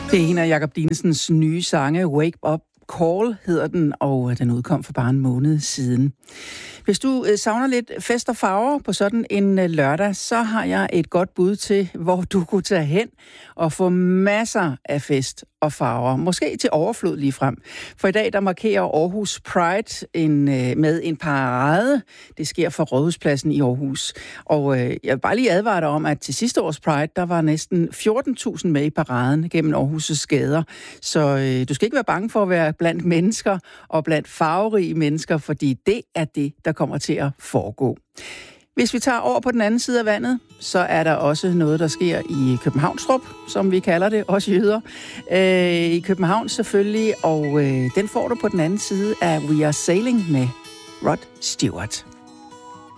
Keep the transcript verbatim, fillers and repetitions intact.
Det er en af Jakob Dinesens nye sange, Wake Up Call hedder den, og den udkom for bare en måned siden. Hvis du savner lidt fest og farver på sådan en lørdag, så har jeg et godt bud til, hvor du kunne tage hen og få masser af fest og farver. Måske til overflod lige frem. For i dag der markerer Aarhus Pride en, med en parade. Det sker for Rådhuspladsen i Aarhus. Og jeg vil bare lige advare dig om, at til sidste års Pride, der var næsten fjorten tusind med i paraden gennem Aarhus' gader. Så øh, du skal ikke være bange for at være blandt mennesker og blandt farverige mennesker, fordi det er det, der kommer til at foregå. Hvis vi tager over på den anden side af vandet, så er der også noget, der sker i Københavnstrup, som vi kalder det, også jøder. Øh, I København selvfølgelig, og øh, den får du på den anden side af We Are Sailing med Rod Stewart.